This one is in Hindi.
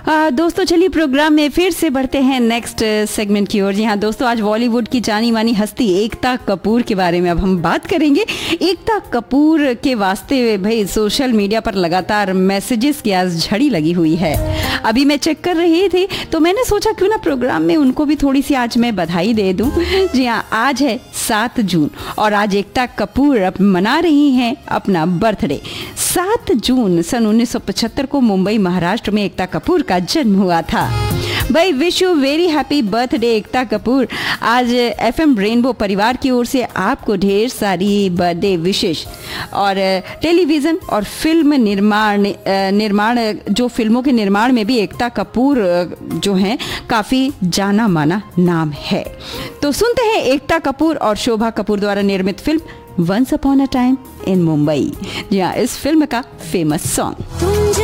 दोस्तों चलिए प्रोग्राम में फिर से बढ़ते हैं नेक्स्ट सेगमेंट की ओर। जी हाँ दोस्तों, आज बॉलीवुड की जानी मानी हस्ती एकता कपूर के बारे में अब हम बात करेंगे। एकता कपूर के वास्ते भाई सोशल मीडिया पर लगातार मैसेजेस की आज झड़ी लगी हुई है। अभी मैं चेक कर रही थी तो मैंने सोचा क्यों ना प्रोग्राम में उनको भी थोड़ी सी आज मैं बधाई दे दूं। जी हाँ, आज है 7 जून और आज एकता कपूर अब मना रही हैं अपना बर्थडे। 7 जून सन 1975 को मुंबई महाराष्ट्र में एकता कपूर का जन्म हुआ था। भाई wish you very happy birthday Ekta Kapoor. आज FM रेनबो परिवार की ओर से आपको ढेर सारी बर्थडे विशेष। और टेलीविज़न और फिल्म निर्माण जो फिल्मों के निर्माण में भी एकता कपूर जो हैं काफ़ी जाना माना नाम है। तो सुनते हैं एकता कपूर और शोभा कपूर द्वारा निर्मित film once upon a time in Mumbai. जी हाँ, इस फिल्म का फेमस सॉन्ग।